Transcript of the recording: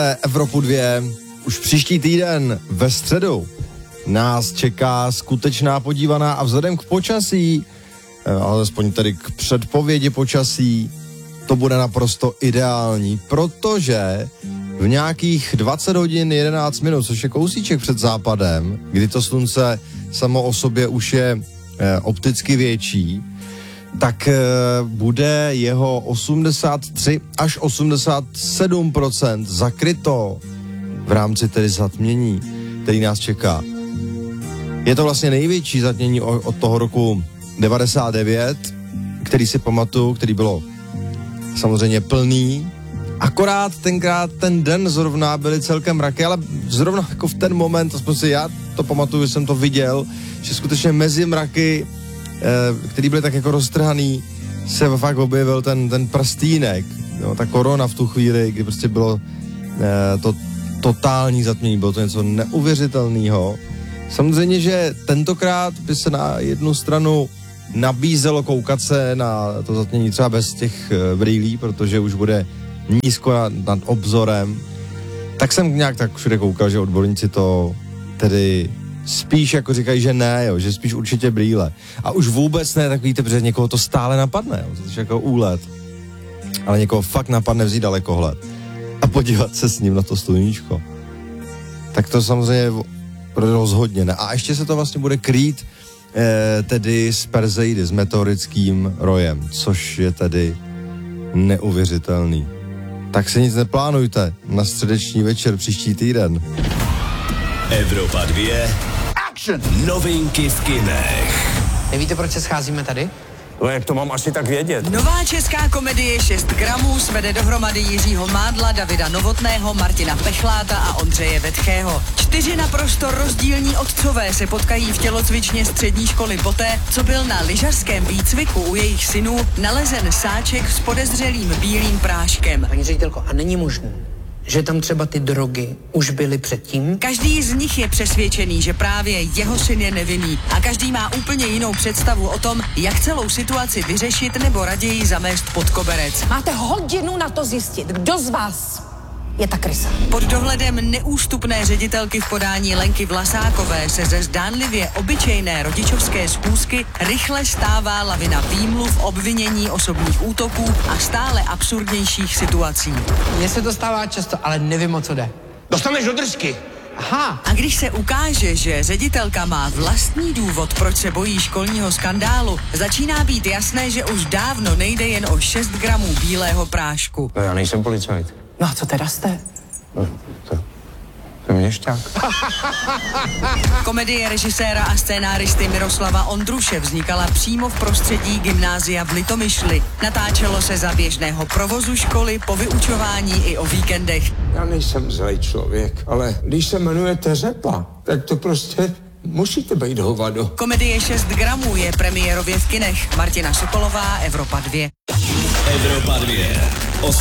Evropu 2 už příští týden ve středu nás čeká skutečná podívaná a vzhledem k počasí, alespoň tedy k předpovědi počasí, to bude naprosto ideální, protože v nějakých 20 hodin 11 minut, což je kousíček před západem, kdy to slunce samo o sobě už je opticky větší, tak bude jeho 83 až 87% zakryto v rámci tedy zatmění, který nás čeká. Je to vlastně největší zatmění od toho roku 99, který si pamatuju, který bylo samozřejmě plný. Akorát tenkrát ten den zrovna byly celkem mraky, ale zrovna jako v ten moment, aspoň si já to pamatuju, že jsem to viděl, že skutečně mezi mraky, který byly tak jako roztrhaný, se fakt objevil ten prstýnek, jo, ta korona v tu chvíli, kdy prostě bylo to totální zatmění, bylo to něco neuvěřitelného. Samozřejmě, že tentokrát by se na jednu stranu nabízelo koukat se na to zatmění třeba bez těch brýlí, protože už bude nízko nad obzorem. Tak jsem nějak tak všude koukal, že odborníci to tedy spíš jako říkají, že ne, jo, že spíš určitě brýle. A už vůbec ne, tak víte, protože někoho to stále napadne, jo, to je jako úlet. Ale někoho fakt napadne vzít dalekohled a podívat se s ním na to sluníčko. Tak to samozřejmě rozhodně ne. A ještě se to vlastně bude krýt tedy z Perseidy, s meteorickým rojem, což je tedy neuvěřitelný. Tak se nic neplánujte na středeční večer příští týden. Evropa 2. Action! Novinky v kinech. Nevíte, proč se scházíme tady? No, jak to mám asi tak vědět? Nová česká komedie 6 gramů svede dohromady Jiřího Mádla, Davida Novotného, Martina Pechláta a Ondřeje Vetchého. 4 naprosto rozdílní otcové se potkají v tělocvičně střední školy poté, co byl na lyžařském výcviku u jejich synů nalezen sáček s podezřelým bílým práškem. Paní ředitelko, a není možné, že tam třeba ty drogy už byly předtím? Každý z nich je přesvědčený, že právě jeho syn je nevinný a každý má úplně jinou představu o tom, jak celou situaci vyřešit nebo raději zamést pod koberec. Máte hodinu na to zjistit, kdo z vás je ta krysa. Pod dohledem neústupné ředitelky v podání Lenky Vlasákové se ze zdánlivě obyčejné rodičovské schůzky rychle stává lavina výmluv, obvinění, osobních útoků a stále absurdnějších situací. Mně se to stává často, ale nevím, o co jde. Dostaneš do držky. Aha. A když se ukáže, že ředitelka má vlastní důvod, proč se bojí školního skandálu, začíná být jasné, že už dávno nejde jen o 6 gramů bílého prášku. No, já nejsem policajt. No a co teda jste? No, to je měšťák. Komedie režiséra a scénáristy Miroslava Ondruše vznikala přímo v prostředí gymnázia v Litomyšli. Natáčelo se za běžného provozu školy, po vyučování i o víkendech. Já nejsem zlej člověk, ale když se jmenujete Řepa, tak to prostě musíte být hovado. Komedie 6 gramů je premiérově v kinech. Martina Sokolová, Evropa 2. Evropa 2.